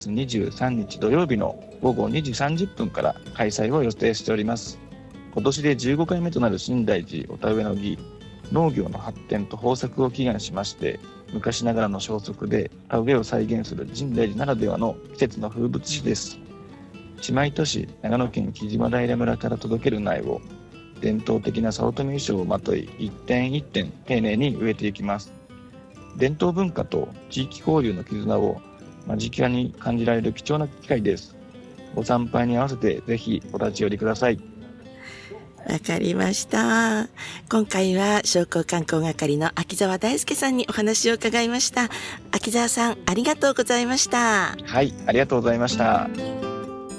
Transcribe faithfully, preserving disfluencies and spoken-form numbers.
にじゅうさんにち土曜日のごごにじさんじゅっぷんから開催を予定しております。今年でじゅうごかいめとなる新大寺お田植えの儀、農業の発展と豊作を祈願しまして、昔ながらの装束で田植えを再現する深大寺ならではの季節の風物詩です。姉妹都市長野県木島平村から届ける苗を伝統的な早乙女衣装をまとい、一点一点丁寧に植えていきます。伝統文化と地域交流の絆を間近に感じられる貴重な機会です。ご参拝に合わせてぜひお立ち寄りください。 わかりました。今回は商工観光係の秋澤大輔さんにお話を伺いました。秋澤さん、ありがとうございました。 はい、ありがとうございました。